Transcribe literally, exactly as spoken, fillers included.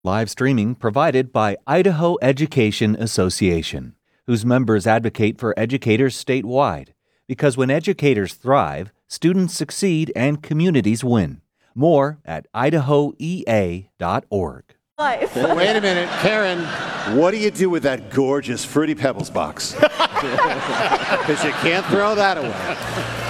Live streaming provided by Idaho Education Association, whose members advocate for educators statewide. Because when educators thrive, students succeed and communities win. More at idaho e a dot org. Life. Wait a minute, Karen. What do you do with that gorgeous Fruity Pebbles box? Because you can't throw that away.